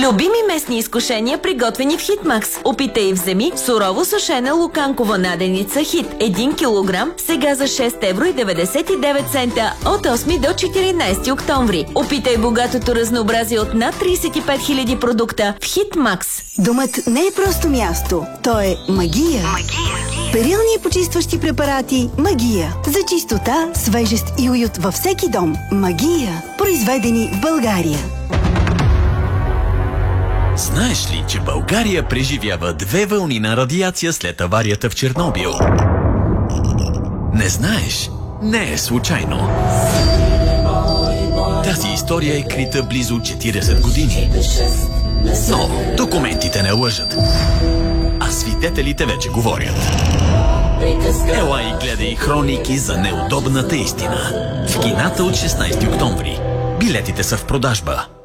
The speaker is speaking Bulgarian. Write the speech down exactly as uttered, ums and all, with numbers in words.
Любими местни изкушения, приготвени в Хитмакс. Опитай и вземи сурово сушена луканкова наденица Хит един килограм, сега за шест евро и деветдесет и девет цента от осми до четиринайсети октомври. Опитай богатото разнообразие от над трийсет и пет хиляди продукта в Хитмакс. Домът не е просто място, то е магия. Магия. Перилни и почистващи препарати Магия. За чистота, свежест и уют във всеки дом. Магия. Произведени в България. Знаеш ли, че България преживява две вълни на радиация след аварията в Чернобил? Не знаеш? Не е случайно. Тази история е крита близо четирийсет години. Но документите не лъжат. А свидетелите вече говорят. Ела и гледай хроники за неудобната истина. В кината от шестнайсети октомври. Билетите са в продажба.